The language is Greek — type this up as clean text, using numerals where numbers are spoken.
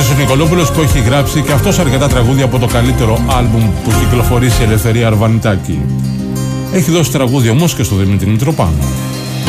Τάσος Νικολόπουλος, που έχει γράψει και αυτός αρκετά τραγούδια από το καλύτερο άλμπουμ που κυκλοφορήσει η Ελευθερία Αρβανιτάκη. Έχει δώσει τραγούδια όμως και στο Δημήτρη Μητροπάνο.